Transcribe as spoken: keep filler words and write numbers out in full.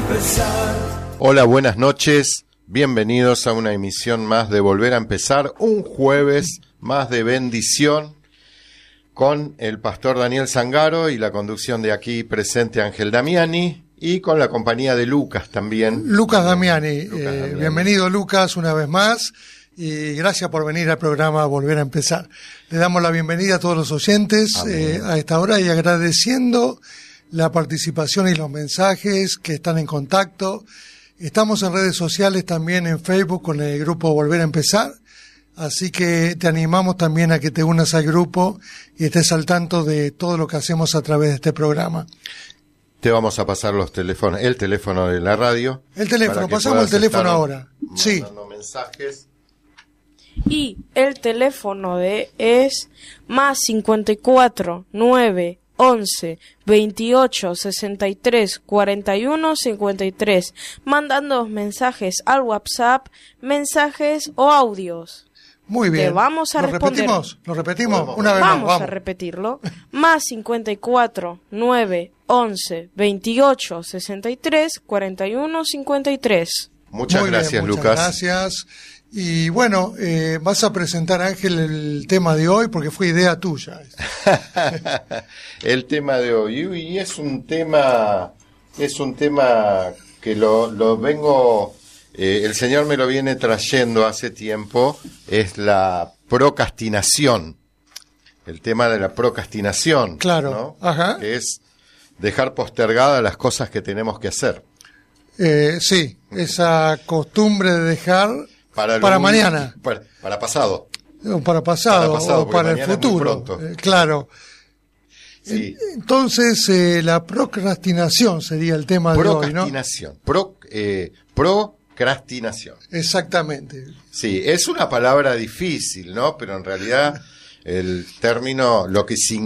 empezar. Hola, buenas noches. Bienvenidos a una emisión más de Volver a Empezar, un jueves más de bendición con el pastor Daniel Zangaro y la conducción de aquí presente Ángel Damiani y con la compañía de Lucas también. Lucas Damiani, Lucas eh, Damiani. Bienvenido Lucas una vez más y gracias por venir al programa Volver a Empezar. Le damos la bienvenida a todos los oyentes eh, a esta hora y agradeciendo la participación y los mensajes que están en contacto. Estamos en redes sociales también en Facebook con el grupo Volver a Empezar, así que te animamos también a que te unas al grupo y estés al tanto de todo lo que hacemos a través de este programa. Te vamos a pasar los teléfonos, el teléfono de la radio. El teléfono, pasamos el teléfono ahora. Sí. Mandando mensajes. Y el teléfono de es más cincuenta y cuatro, nueve, once, veintiocho, sesenta y tres, cuarenta y uno, cincuenta y tres, mandando mensajes al WhatsApp, mensajes o audios. Muy bien. Te vamos a ¿Lo responder. repetimos? ¿Lo repetimos? Vamos. Una vez Vamos, más, vamos. a repetirlo. Más cincuenta y cuatro, nueve, once, veintiocho, sesenta y tres, cuarenta y uno, cincuenta y tres. Muchas Muy gracias, bien, muchas Lucas. Gracias. Y bueno, eh, vas a presentar, Ángel, el tema de hoy porque fue idea tuya. El tema de hoy, y es un tema, es un tema que lo, lo vengo, eh, el Señor me lo viene trayendo hace tiempo, es la procrastinación, el tema de la procrastinación, Claro, ¿no? ajá. Que es dejar postergadas las cosas que tenemos que hacer. Eh, sí, esa costumbre de dejar Para, para lo muy- mañana, Para, para pasado. o para pasado, Para pasado, o porque para el mañana es muy futuro. pronto. Eh, claro. Sí. Entonces, eh, la procrastinación sería el tema de hoy, ¿no? Procrastinación. Pro, eh, procrastinación. Exactamente. Sí, es una palabra difícil, ¿no? Pero en realidad el término, lo que significa